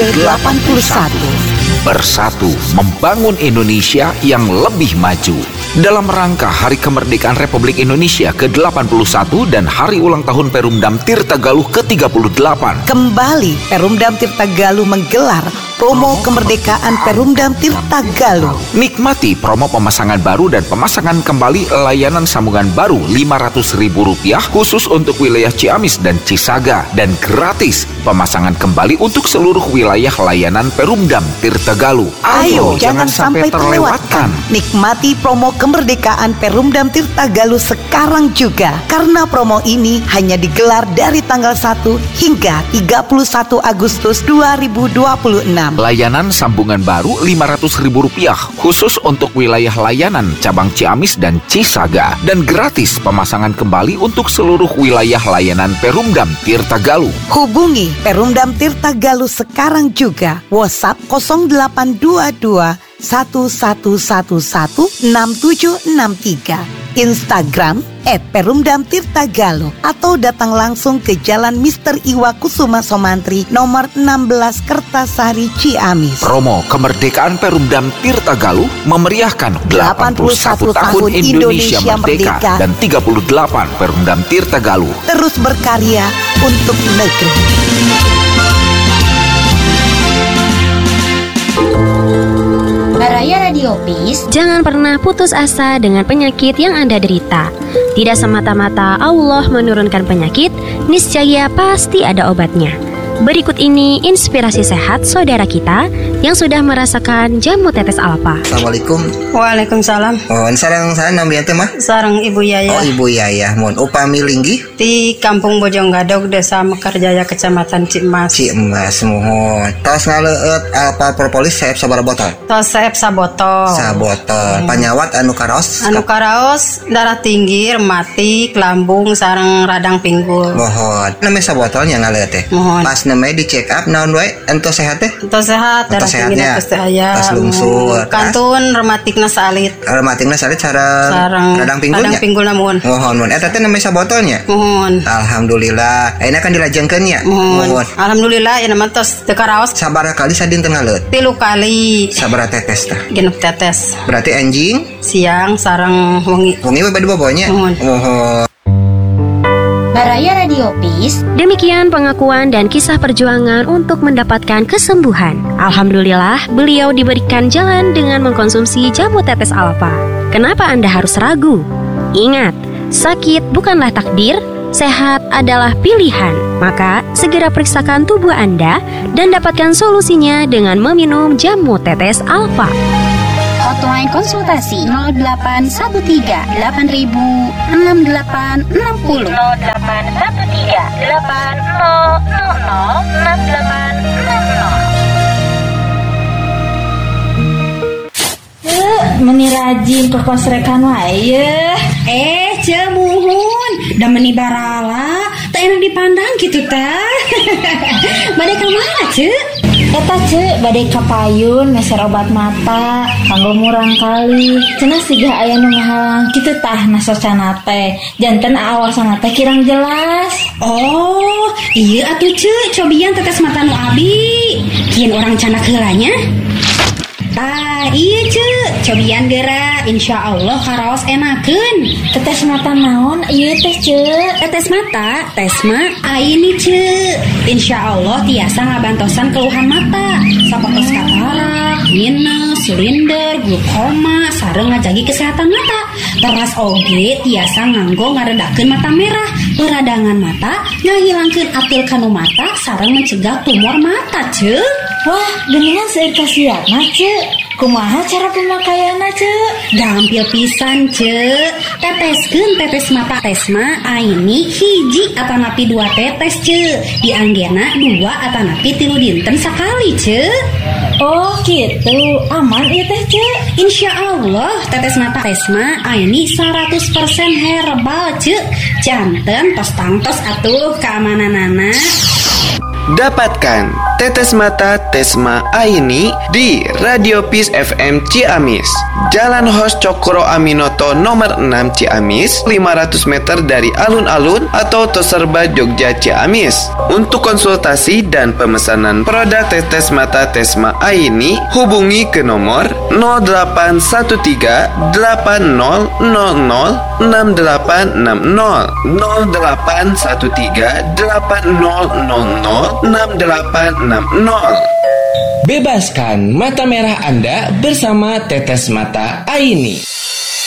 ke-81. Bersatu membangun Indonesia yang lebih maju. Dalam rangka Hari Kemerdekaan Republik Indonesia ke-81 dan Hari Ulang Tahun Perumdam Tirta Galuh ke-38. Kembali Perumdam Tirta Galuh menggelar promo kemerdekaan Perumdam Tirta Galuh. Nikmati promo pemasangan baru dan pemasangan kembali layanan sambungan baru Rp500.000 khusus untuk wilayah Ciamis dan Cisaga, dan gratis pemasangan kembali untuk seluruh wilayah layanan Perumdam Tirta Galuh. Ayo jangan sampai terlewatkan. Nikmati promo kemerdekaan Perumdam Tirta Galuh sekarang juga, karena promo ini hanya digelar dari tanggal 1 hingga 31 Agustus 2026. Layanan sambungan baru Rp500.000 khusus untuk wilayah layanan cabang Ciamis dan Cisaga, dan gratis pemasangan kembali untuk seluruh wilayah layanan Perumdam Tirta Galuh. Hubungi Perumdam Tirta Galuh sekarang juga. WhatsApp 0822 11116763, Instagram @perumdamtirtagaluh, atau datang langsung ke Jalan Mr. Iwa Kusuma Somantri nomor 16 Kertasari, Ciamis. Promo kemerdekaan Perumdam Tirta Galuh memeriahkan 81 tahun Indonesia Merdeka dan 38 Perumdam Tirta Galuh. Terus berkarya untuk negeri. Baraya Radio Peace. Jangan pernah putus asa dengan penyakit yang Anda derita. Tidak semata-mata Allah menurunkan penyakit, niscaya pasti ada obatnya. Berikut ini inspirasi sehat saudara kita yang sudah merasakan jamu tetes alpa. Assalamualaikum. Waalaikumsalam. Oh, sareng saya namanya teh mah? Sareng Ibu Yaya. Oh, Ibu Yaya. Mohon upami linggih Di Kampung Bojonggadog, Desa Mekarjaya, Kecamatan Cimas. Cimas, mohon. Tos ngaleut alpa propolis saeb sabaraha botol? Tos saeb sabotol. Sabotol. Panyawat anu karaos? Anu karaos darah tinggi, rematik, lambung, sareng radang pinggul. Mohon. Namanya sabotolnya ngaleut teh. Mohon. Pas namanya di check up naon wae ento sehat teh? Ento sehat, darah tinggi pasti aya. Pas lungsur. Kantun rematikna salit. Rematikna salit sareng radang pinggulnya. Radang pinggul namun. Mohon. Eta teh namanya sabotolnya? Mohon. Alhamdulillah. Ayeuna kan dilajengkeun nya. Mohon. Alhamdulillah ya nama tos teu karaos. Sabaraha kali sadinten ngaleut? 3 kali. Sabaraha tetes tah? Genep tetes. Berarti anjing Siang sareng wengi. wengi we bade bobonya? Mohon. Mohon. Baraya Radio Peace. Demikian pengakuan dan kisah perjuangan untuk mendapatkan kesembuhan. Alhamdulillah, beliau diberikan jalan dengan mengkonsumsi jamu tetes alpa. Kenapa Anda harus ragu? Ingat, sakit bukanlah takdir, sehat adalah pilihan. Maka, segera periksakan tubuh Anda dan dapatkan solusinya dengan meminum jamu tetes alpa. Hotline konsultasi 0813 8000 6860 0813 8000 6860. Meni rajin ke kosrekan wae. Cemuhun, da meni barala, tak enak dipandang gitu teh. Bade ka mana, Cek? Eta Cek, bade ka payun meser obat mata, kanggo murang kali. Cenah siga aya nu ngahalang kitu tah nasocana teh. Janten aawasana teh kirang jelas. Oh, iya atuh Cek, cobian tetes mata nu abi. Kieun orang canak heulanya. Iya Cek, cobian geura, insya Allah karaos enakeun. Tetes mata naon? Iya teh Cek. Tetes mata, tesma, ini Cek. Insya Allah tiasa ngabantosan keluhan mata, sapotos katarak, minus, silinder, glukoma, sareng ngajagi kesehatan mata. Teras oge tiasa nganggo ngaredakeun mata merah, peradangan mata, ngahilangkeun atil kanu mata, sareng mencegah tumor mata Cek. Wah, geningan seueur kasiatna Cek. Kumaha cara pemakaianna Cek? Gampil pisan Cek. Teteskeun tetes mata tesma aini hiji atanapi 2 tetes Cek. Dianggena 2 atanapi 3 dinten sakali Cek. Oh gitu, aman ieu teh Cek. Insya Allah tetes mata tesma aini 100% herbal Cek. Janten tos tangtos atuh keamananana. Dapatkan Tetes Mata Tesma Aini di Radio Peace FM Ciamis, Jalan Hos Cokro Aminoto nomor 6 Ciamis, 500 meter dari alun-alun atau Toserba Jogja Ciamis. Untuk konsultasi dan pemesanan produk Tetes Mata Tesma Aini, hubungi ke nomor 0813 8000 6860 0813 8000 6860. Bebaskan mata merah Anda bersama Tetes Mata Aini.